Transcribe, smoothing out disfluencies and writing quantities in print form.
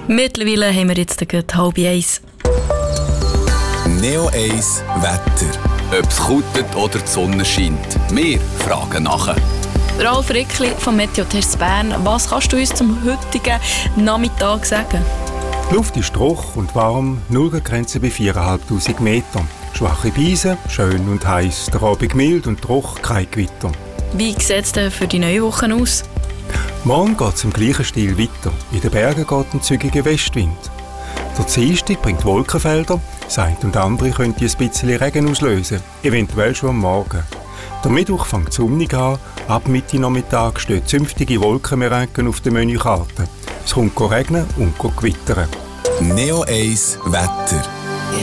Mittlerweile haben wir jetzt gerade 12:30. Neo 1 Wetter. Ob es kutet oder die Sonne scheint, wir fragen nachher. Ralf Rickli vom Meteotest Bern, was kannst du uns zum heutigen Nachmittag sagen? Die Luft ist trocken und warm, Nullergrenze bei 4'500 Metern. Schwache Brise, schön und heiß, der Abend mild und trocken, kein Gewitter. Wie sieht es denn für die neue Woche aus? Morgen geht es im gleichen Stil weiter. In den Bergen geht ein zügiger Westwind. Der Dienstag bringt Wolkenfelder, das eine und andere könnte ein bisschen Regen auslösen, eventuell schon am Morgen. Der Mittwoch fängt sonnig an, ab Mitte Nachmittag stehen zünftige Wolkenmerenken auf der Menükarte. Es kommt regnen und gewittern. Neo 1 Wetter.